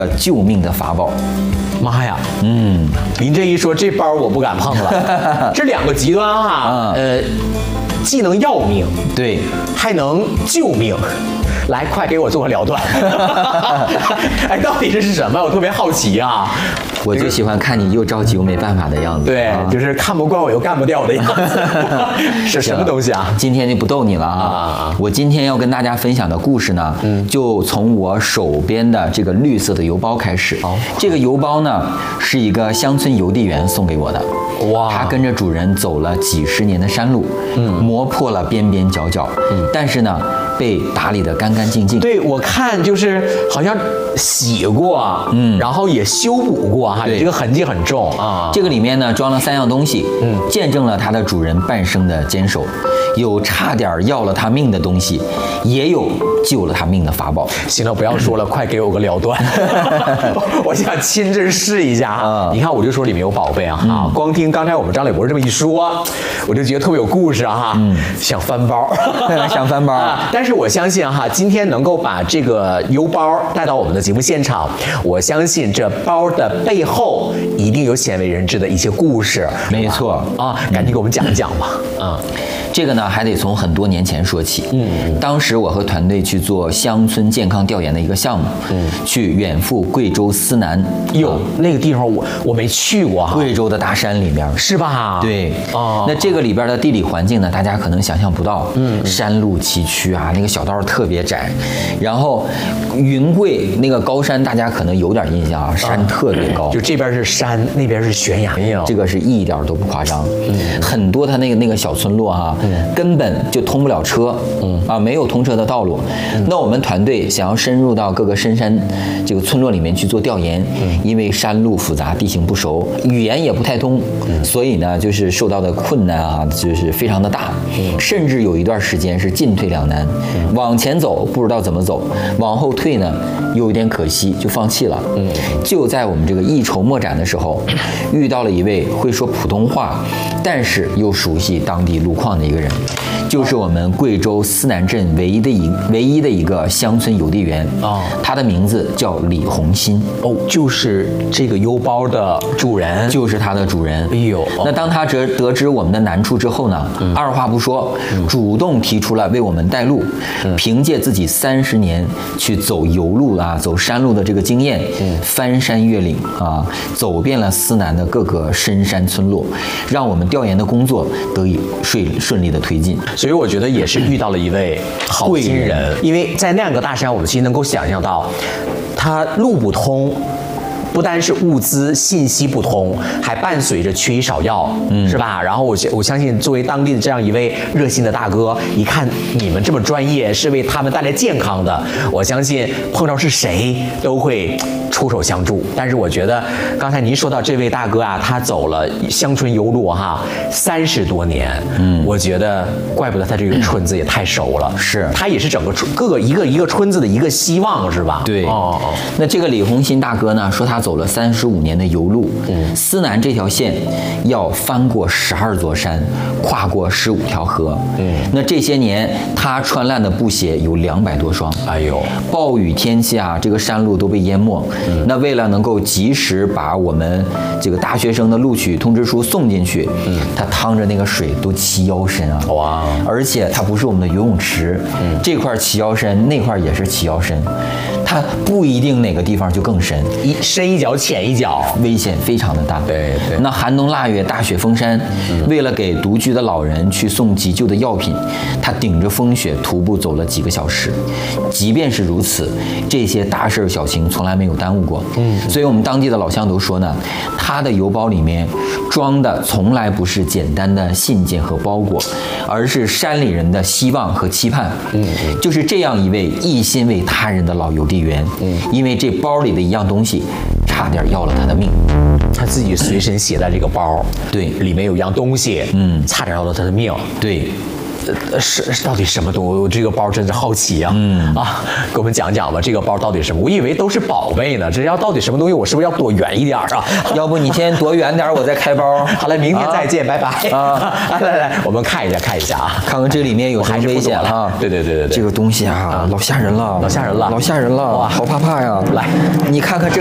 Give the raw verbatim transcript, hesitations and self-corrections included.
救命的法宝。 妈呀， 嗯， 您这一说，这包我不敢碰了。这两个极端啊，呃，既能要命， 对， 还能救命。来，快给我做个了断！哎，到底这是什么？我特别好奇啊！ 我就喜欢看你又着急又没办法的样子。 对，啊、就是看不惯我又干不掉的样子。是什么东西啊？ 今天就不逗你了啊！啊我今天要跟大家分享的故事呢，嗯，就从我手边的这个绿色的邮包开始。哦，这个邮包呢是一个乡村邮递员送给我的。哇！他跟着主人走了几十年的山路，嗯，磨破了边边角角，嗯，但是呢。被打理得干干净净。 对，我看就是好像洗过，嗯，然后也修补过哈，这个痕迹很重啊。 这个里面呢装了三样东西，嗯，见证了它的主人半生的坚守，有差点要了他命的东西，也有救了他命的法宝。 行了，不要说了，快给我个了断，我想亲自试一下哈。你看，我就说里面有宝贝啊，哈，光听刚才我们张磊博士这么一说，我就觉得特别有故事啊，哈，嗯，想翻包， 想翻包。 但是我相信哈，今天能够把这个邮包带到我们的节目现场，我相信这包的背后一定有鲜为人知的一些故事。 没错啊，赶紧给我们讲一讲吧。嗯。 这个呢，还得从很多年前说起。嗯，当时我和团队去做乡村健康调研的一个项目，嗯，去远赴贵州思南。 哟，那个地方我我没去过哈。 贵州的大山里面， 是吧？ 对。哦。那这个里边的地理环境呢，大家可能想象不到。嗯。山路崎岖啊，那个小道特别窄。然后，云贵那个高山，大家可能有点印象啊，山特别高。 就这边是山，那边是悬崖。 这个是一点都不夸张。嗯。很多它那个那个小村落哈。嗯，根本就通不了车，嗯啊，没有通车的道路。嗯、那我们团队想要深入到各个深山这个村落里面去做调研，嗯、因为山路复杂，地形不熟，语言也不太通，嗯、所以呢，就是受到的困难啊，就是非常的大，嗯、甚至有一段时间是进退两难，嗯、往前走不知道怎么走，往后退呢又有点可惜，就放弃了。嗯，就在我们这个一筹莫展的时候，遇到了一位会说普通话，但是又熟悉当地路况的一个人，就是我们贵州思南镇唯一的一唯一的一个乡村邮递员啊，他的名字叫李红新哦，就是这个邮包的主人， 就是他的主人。 哎呦， 那当他得得知我们的难处之后呢，嗯、二话不说，嗯、主动提出了为我们带路，嗯、凭借自己三十年去走油路啊、走山路的这个经验，嗯、翻山越岭啊，走遍了思南的各个深山村落，让我们调研的工作得以顺顺利的推进。 所以我觉得也是遇到了一位好心人，因为在那样个大山，我们其实能够想象到，它路不通。不单是物资信息不通，还伴随着缺医少药，嗯，是吧？然后我我相信，作为当地的这样一位热心的大哥，一看你们这么专业，是为他们带来健康的，我相信碰到是谁都会出手相助。但是我觉得，刚才您说到这位大哥啊，他走了乡村邮路哈三十多年，嗯，我觉得怪不得他这个村子也太熟了， 是他也是整个各个一个一个村子的一个希望，是吧？ 对，哦哦。那这个李红新大哥呢，说他走了三十五年的邮路，嗯，思南这条线要翻过十二座山，跨过十五条河，嗯，那这些年他穿烂的布鞋有两百多双， 哎呦， 暴雨天气啊，这个山路都被淹没，嗯，那为了能够及时把我们这个大学生的录取通知书送进去，嗯，他趟着那个水都齐腰深啊，哇，而且它不是我们的游泳池，嗯，这块齐腰深，那块也是齐腰深，它不一定哪个地方就更深， 一深一脚浅一脚， 危险非常的大。 对对。 那寒冬腊月，大雪封山，嗯、为了给独居的老人去送急救的药品，他顶着风雪徒步走了几个小时。即便是如此，这些大事小情从来没有耽误过。嗯。所以我们当地的老乡都说呢，他的邮包里面装的从来不是简单的信件和包裹，而是山里人的希望和期盼。嗯。就是这样一位一心为他人的老邮递员，嗯，因为这包里的一样东西。差点要了他的命， 他自己随身携带这个包， 对， 里面有一样东西，嗯，差点要了他的命， 对。 呃是是到底什么东西？我这个包真是好奇啊！嗯啊，给我们讲讲吧，这个包到底是什么？我以为都是宝贝呢，这要到底什么东西？我是不是要躲远一点啊？ 要不你先躲远点，我再开包。 好了，明天再见， 啊、 拜拜啊！来来来，我们看一下看一下啊， 看看这里面有什么危险啊？对对对对对， 这个东西啊，老吓人了， 老吓人了， 老吓人了，哇，好怕怕呀！ 来， 你看看这。